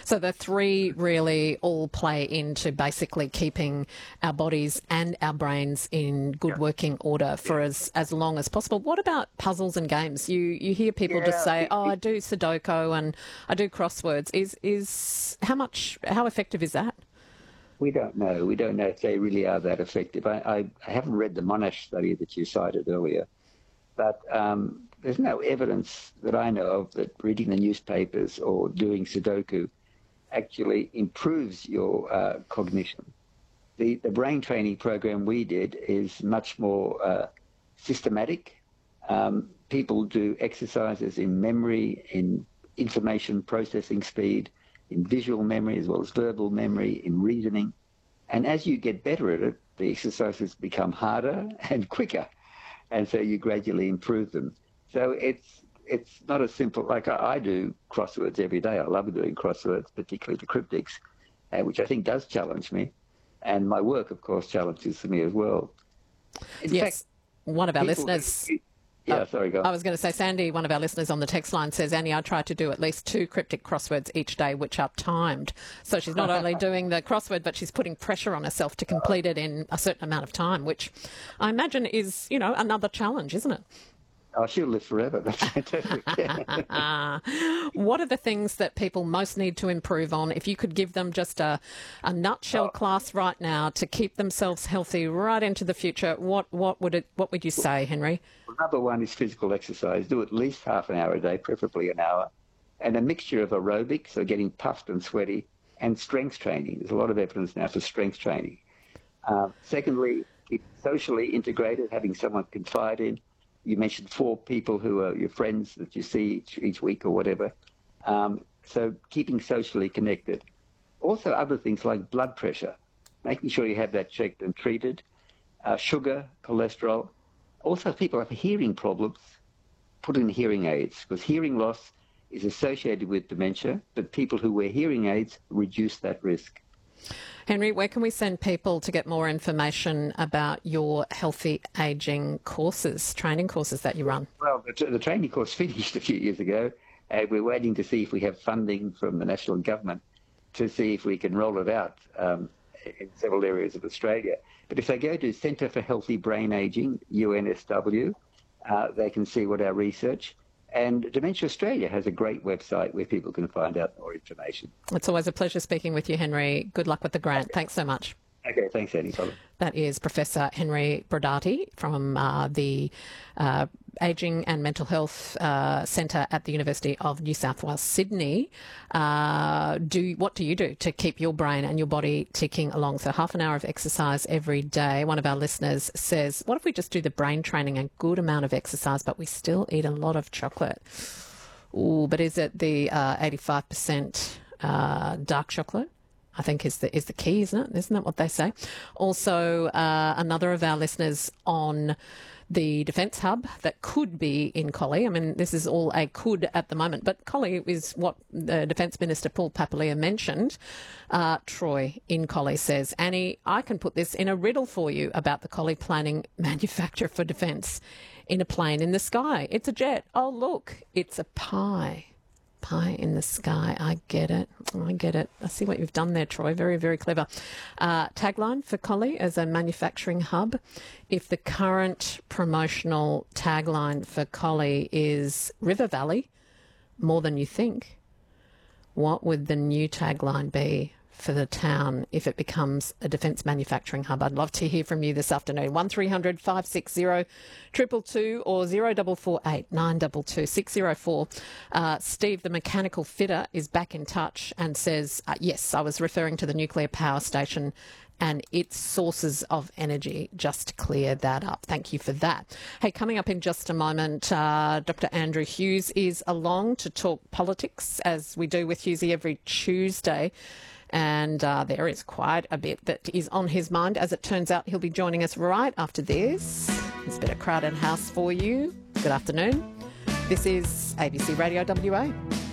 So the three really all play into basically keeping our bodies and our brains in good working order for as long as possible. What about puzzles and games? You hear people just say, "Oh, I do Sudoku and I do crosswords." Is how effective is that? We don't know. We don't know if they really are that effective. I haven't read the Monash study that you cited earlier, but there's no evidence that I know of that reading the newspapers or doing Sudoku actually improves your cognition. The brain training program we did is much more systematic. People do exercises in memory, in information processing speed, in visual memory as well as verbal memory, in reasoning. And as you get better at it, the exercises become harder and quicker. And so you gradually improve them. So it's not as simple, like I do crosswords every day. I love doing crosswords, particularly the cryptics, which I think does challenge me. And my work, of course, challenges me as well. In fact, one of our listeners... Sorry, go on. I was going to say, Sandy, one of our listeners on the text line says, Annie, I try to do at least 2 cryptic crosswords each day, which are timed. So she's not only doing the crossword, but she's putting pressure on herself to complete it in a certain amount of time, which I imagine is, another challenge, isn't it? Oh, she'll live forever. That's fantastic. What are the things that people most need to improve on? If you could give them just a nutshell class right now to keep themselves healthy right into the future, what would you say, Henry? Well, number one is physical exercise. Do at least half an hour a day, preferably an hour, and a mixture of aerobics, so getting puffed and sweaty, and strength training. There's a lot of evidence now for strength training. Secondly, keep socially integrated, having someone to confide in. You mentioned 4 people who are your friends that you see each week or whatever. So keeping socially connected. Also other things like blood pressure, making sure you have that checked and treated. Sugar, cholesterol. Also people have hearing problems, put in hearing aids, because hearing loss is associated with dementia, but people who wear hearing aids reduce that risk. Henry, where can we send people to get more information about your healthy ageing courses, training courses that you run? Well, the training course finished a few years ago. We're waiting to see if we have funding from the national government to see if we can roll it out in several areas of Australia. But if they go to Centre for Healthy Brain Ageing, UNSW, they can see what our research. And Dementia Australia has a great website where people can find out more information. It's always a pleasure speaking with you, Henry. Good luck with the grant. Okay. Thanks so much. Okay, thanks, Annie. That is Professor Henry Brodati from the Ageing and Mental Health Centre at the University of New South Wales, Sydney. What do you do to keep your brain and your body ticking along? So half an hour of exercise every day. One of our listeners says, what if we just do the brain training and good amount of exercise, but we still eat a lot of chocolate? Ooh, but is it the 85% dark chocolate? I think is the key, isn't it? Isn't that what they say? Also, another of our listeners on the Defence Hub that could be in Collie. I mean, this is all a could at the moment, but Collie is what the Defence Minister Paul Papalia mentioned. Troy in Collie says, Annie, I can put this in a riddle for you about the Collie planning manufacturer for defence. In a plane in the sky. It's a jet. Oh, look, it's a pie. Pie in the sky. I get it. I see what you've done there, Troy. Very, very clever. Tagline for Collie as a manufacturing hub. If the current promotional tagline for Collie is River Valley, more than you think, what would the new tagline be for the town if it becomes a defence manufacturing hub? I'd love to hear from you this afternoon. 1300 560 222 or 0448 922 604. Steve, the mechanical fitter, is back in touch and says, yes, I was referring to the nuclear power station and its sources of energy, just to clear that up. Thank you for that. Hey, coming up in just a moment, Dr. Andrew Hughes is along to talk politics, as we do with Hughesy every Tuesday. And there is quite a bit that is on his mind. As it turns out, he'll be joining us right after this. There's a bit of Crowded House for you. Good afternoon. This is ABC Radio WA.